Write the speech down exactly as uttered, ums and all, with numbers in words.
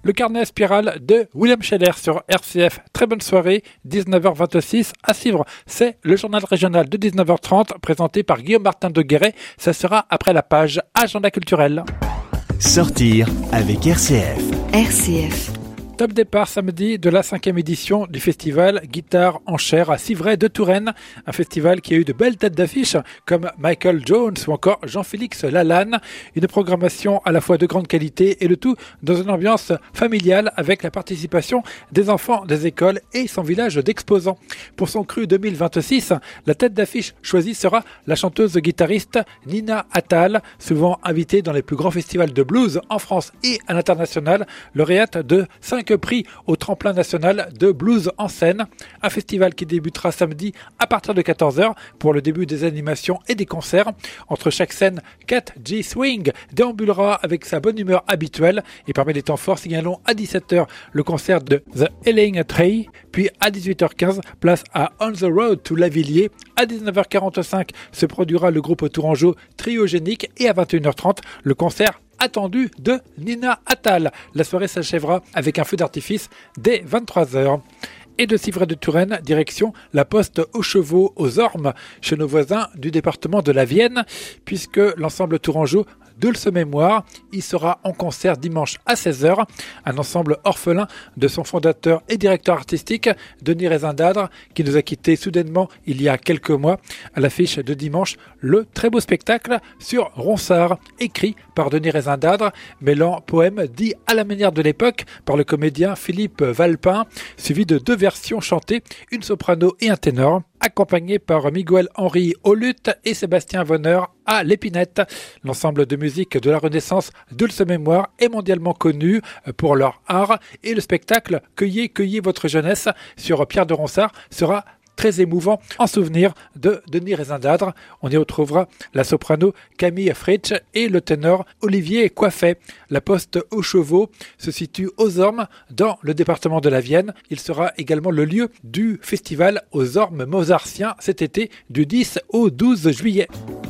Le carnet spirale de William Scheller sur R C F. Très bonne soirée, dix-neuf heures vingt-six à suivre. C'est le journal régional de dix-neuf heures trente présenté par Guillaume Martin de Guéret. Ça sera après la page Agenda culturel. Sortir avec R C F. R C F. Top départ samedi de la cinquième édition du festival Guitare en chair à Civray de Touraine. Un festival qui a eu de belles têtes d'affiche comme Michael Jones ou encore Jean-Félix Lalanne. Une programmation à la fois de grande qualité et le tout dans une ambiance familiale avec la participation des enfants des écoles et son village d'exposants. Pour son cru deux mille vingt-six, la tête d'affiche choisie sera la chanteuse guitariste Nina Attal, souvent invitée dans les plus grands festivals de blues en France et à l'international, lauréate de cinq prix au tremplin national de blues en scène. Un festival qui débutera samedi à partir de quatorze heures pour le début des animations et des concerts. Entre chaque scène, Cat G Swing déambulera avec sa bonne humeur habituelle. Et parmi les temps forts, signalons à dix-sept heures le concert de The Healing Tree. Puis à dix-huit heures quinze, place à On the Road to Lavilliers. À dix-neuf heures quarante-cinq se produira le groupe tourangeau Triogénique. Et à vingt et une heures trente, le concert attendu de Nina Attal. La soirée s'achèvera avec un feu d'artifice dès vingt-trois heures. Et de Civray de Touraine, direction la poste aux chevaux aux Ormes, chez nos voisins du département de la Vienne, puisque l'ensemble tourangeau Dulce Mémoire y sera en concert dimanche à seize heures. Un ensemble orphelin de son fondateur et directeur artistique, Denis Rézindadre, qui nous a quittés soudainement il y a quelques mois. À l'affiche de dimanche, le très beau spectacle sur Ronsard, écrit par Denis Rézindadre, mêlant poèmes dits à la manière de l'époque par le comédien Philippe Valpin, suivi de deux versions chantées, une soprano et un ténor, accompagné par Miguel Henry au luth et Sébastien Vonner à l'épinette. L'ensemble de musique de la Renaissance Dulce Mémoire est mondialement connu pour leur art et le spectacle Cueillez, cueillez votre jeunesse sur Pierre de Ronsard sera très émouvant en souvenir de Denis Rézindadre. On y retrouvera la soprano Camille Fritsch et le ténor Olivier Coiffet. La poste aux chevaux se situe aux Ormes dans le département de la Vienne. Il sera également le lieu du festival aux Ormes Mozartiens cet été du dix au douze juillet.